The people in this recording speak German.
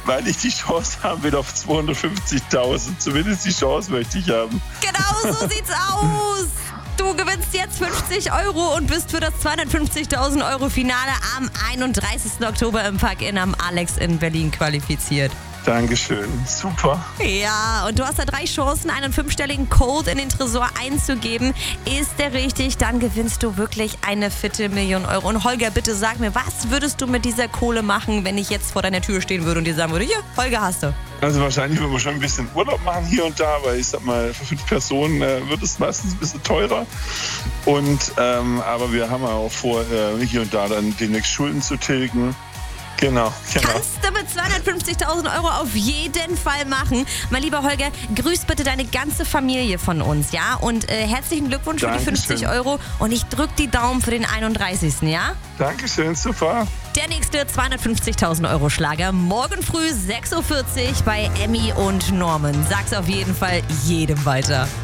weil ich die Chance haben will auf 250.000. Zumindest die Chance möchte ich haben. Genau so sieht's aus. Du gewinnst jetzt 50 € und bist für das 250.000 € Finale am 31. Oktober im Park-In am Alex in Berlin qualifiziert. Dankeschön, super. Ja, und du hast da 3 Chancen, einen 5-stelligen Code in den Tresor einzugeben. Ist der richtig, dann gewinnst du wirklich eine Viertelmillion €. Und Holger, bitte sag mir, was würdest du mit dieser Kohle machen, wenn ich jetzt vor deiner Tür stehen würde und dir sagen würde, hier, Holger, hast du. Also wahrscheinlich würden wir schon ein bisschen Urlaub machen hier und da, weil ich sag mal, für 5 Personen wird es meistens ein bisschen teurer. Und aber wir haben auch vor, hier und da dann demnächst Schulden zu tilgen. Genau. Kannst du mit 250.000 € auf jeden Fall machen. Mein lieber Holger, grüß bitte deine ganze Familie von uns, ja? Und herzlichen Glückwunsch für die 50 € und ich drück die Daumen für den 31., ja? Dankeschön, super. Der nächste 250.000 € Schlager morgen früh 6:40 Uhr bei Emmy und Norman. Sag's auf jeden Fall jedem weiter.